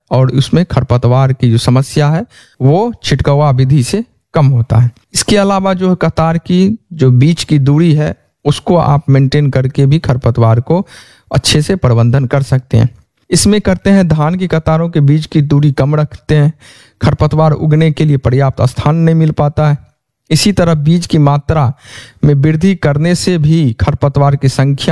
और उसमें खरपतवार की जो समस्या है वो छिटकवा विधि से कम होता है। इसके अलावा जो कतार की जो बीच की दूरी है उसको आप मेंटेन करके भी खरपतवार को अच्छे से प्रबंधन कर सकते हैं। इसमें करते हैं धान की कतारों के बीच की दूरी कम रखते हैं, खरपतवार उगने के लिए पर्याप्त स्थान नहीं मिल पाता है। इसी तरह बीज की मात्रा में वृद्धि करने से भी खरपतवार की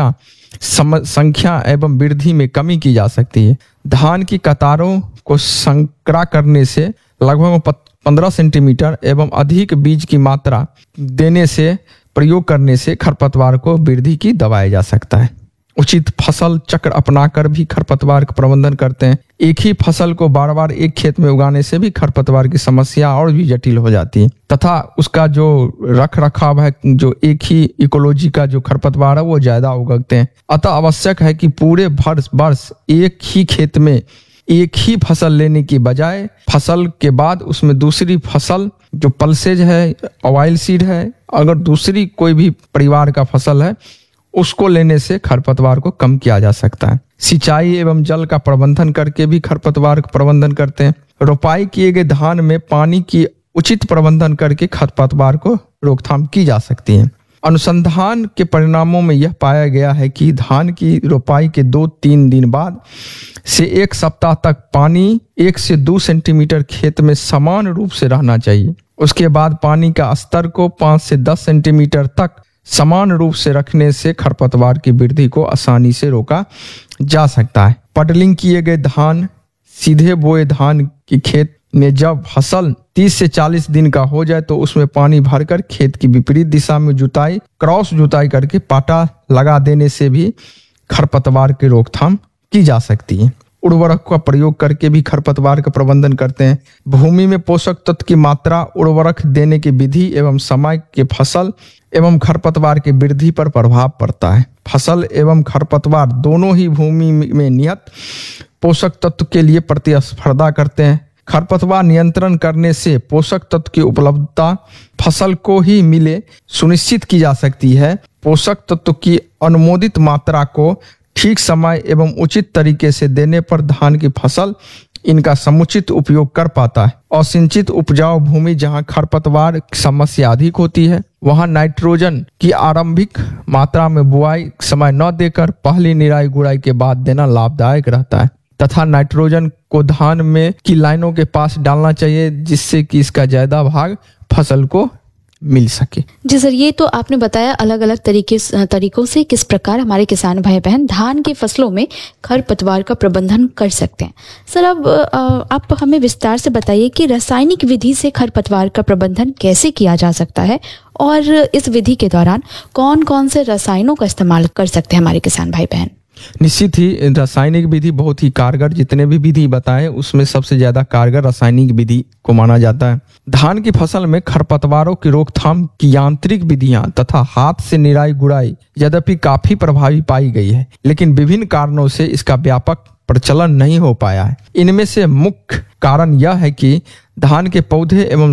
संख्या एवं वृद्धि में कमी की जा सकती है। धान की कतारों को संकरा करने से लगभग 15 सेंटीमीटर एवं अधिक बीज की मात्रा देने से प्रयोग करने से खरपतवार को वृद्धि की दबाया जा सकता है। उचित फसल चक्र अपनाकर भी खरपतवार का प्रबंधन करते हैं। एक ही फसल को बार बार एक खेत में उगाने से भी खरपतवार की समस्या और भी जटिल हो जाती है तथा उसका जो रख रखाव है, जो एक ही इकोलॉजी का जो खरपतवार है वो ज्यादा उगते हैं। अतः आवश्यक है कि पूरे वर्ष एक ही खेत में एक ही फसल लेने की बजाय फसल के बाद उसमें दूसरी फसल जो पल्सेज है, ऑयल सीड है, अगर दूसरी कोई भी परिवार का फसल है उसको लेने से खरपतवार को कम किया जा सकता है। सिंचाई एवं जल का प्रबंधन करके भी खरपतवार का प्रबंधन करते हैं। रोपाई किए गए धान में पानी की उचित प्रबंधन करके खरपतवार को रोकथाम की जा सकती है। अनुसंधान के परिणामों में यह पाया गया है कि धान की रोपाई के 2-3 दिन बाद से 1 सप्ताह तक पानी 1 से 2 सेंटीमीटर खेत में समान रूप से रहना चाहिए। उसके बाद पानी का स्तर को 5 से 10 सेंटीमीटर तक समान रूप से रखने से खरपतवार की वृद्धि को आसानी से रोका जा सकता है। पडलिंग किए गए धान, सीधे बोए धान की खेत में जब फसल 30 से 40 दिन का हो जाए तो उसमें पानी भरकर खेत की विपरीत दिशा में जुताई, क्रॉस जुताई करके पाटा लगा देने से भी खरपतवार की रोकथाम की जा सकती है। उर्वरक का प्रयोग करके भी खरपतवार का प्रबंधन करते हैं। भूमि में पोषक तत्व की मात्रा, उर्वरक देने की विधि एवं समय के फसल एवं खरपतवार की वृद्धि पर प्रभाव पड़ता है। फसल एवं खरपतवार दोनों ही भूमि में नियत पोषक तत्व के लिए प्रतिस्पर्धा करते हैं। खरपतवार नियंत्रण करने से पोषक तत्व की उपलब्धता फसल को ही मिले सुनिश्चित की जा सकती है। पोषक तत्व की अनुमोदित मात्रा को ठीक समय एवं उचित तरीके से देने पर धान की फसल इनका समुचित उपयोग कर पाता है। असिंचित उपजाऊ भूमि जहां खरपतवार की समस्या अधिक होती है वहां नाइट्रोजन की आरंभिक मात्रा में बुआई समय न देकर पहली निराई गुड़ाई के बाद देना लाभदायक रहता है तथा नाइट्रोजन को धान में की लाइनों के पास डालना चाहिए जिससे कि इसका ज्यादा भाग फसल को मिल सके। जी सर, ये तो आपने बताया अलग अलग तरीकों से किस प्रकार हमारे किसान भाई बहन धान की फसलों में खरपतवार का प्रबंधन कर सकते हैं। सर, अब आप हमें विस्तार से बताइए कि रासायनिक विधि से खरपतवार का प्रबंधन कैसे किया जा सकता है और इस विधि के दौरान कौन कौन से रसायनों का इस्तेमाल कर सकते हैं हमारे किसान भाई बहन। निश्चित ही रासायनिक विधि बहुत ही कारगर, जितने भी विधि बताएं उसमें सबसे ज्यादा कारगर रासायनिक विधि को माना जाता है। धान की फसल में खरपतवारों की रोकथाम की यांत्रिक विधियां तथा हाथ से निराई गुड़ाई यद्यपि काफी प्रभावी पाई गई है, लेकिन विभिन्न कारणों से इसका व्यापक प्रचलन नहीं हो पाया है। इनमें से मुख्य कारण यह है कि धान के पौधे एवं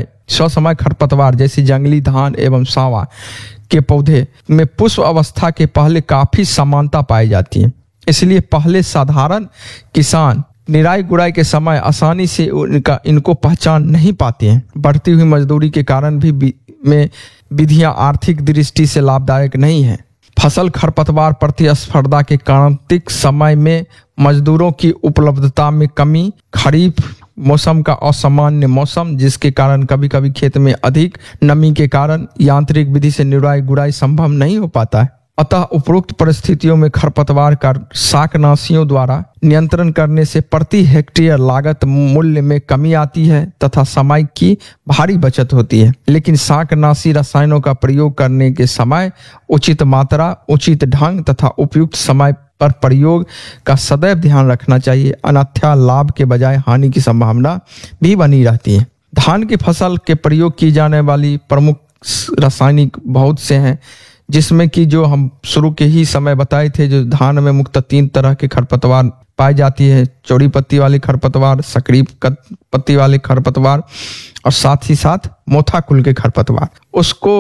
ससमय खरपतवार जैसे जंगली धान एवं सावा के पौधे में पुष्प अवस्था के पहले काफी समानता पाई जाती है। इसलिए पहले साधारण किसान निराई गुड़ाई के समय आसानी से इनको पहचान नहीं पाते हैं। बढ़ती हुई मजदूरी के कारण भी में विधियां आर्थिक दृष्टि से लाभदायक नहीं है। फसल खरपतवार प्रतिस्पर्धा के कार्तिक समय में मजदूरों की उपलब्धता में कमी, खरीफ मौसम का असामान्य मौसम जिसके कारण कभी कभी खेत में अधिक नमी के कारण यांत्रिक विधि से निराई गुड़ाई संभव नहीं हो पाता है। अतः उपरोक्त परिस्थितियों में खरपतवार का शाकनाशियों द्वारा नियंत्रण करने से प्रति हेक्टेयर लागत मूल्य में कमी आती है तथा समय की भारी बचत होती है। लेकिन शाकनाशी रसायनों का प्रयोग करने के समय उचित मात्रा, उचित ढंग तथा उपयुक्त समय पर प्रयोग का सदैव ध्यान रखना चाहिए, अन्यथा लाभ के बजाय हानि की संभावना भी बनी रहती है। धान की फसल के प्रयोग की जाने वाली प्रमुख रासायनिक बहुत से हैं, जिसमें कि जो हम शुरू के ही समय बताए थे, जो धान में मुख्यतः 3 तरह के खरपतवार पाई जाती है, चौड़ी पत्ती वाली खरपतवार, सक्रिय पत्ती वाले खरपतवार और साथ ही साथ मोथा कुल के खरपतवार। उसको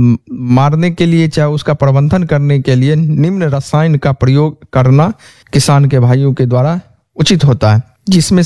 मारने के लिए चाहे उसका प्रबंधन करने के लिए निम्न रसायन का प्रयोग करना किसान के भाइयों के द्वारा उचित होता है, जिसमें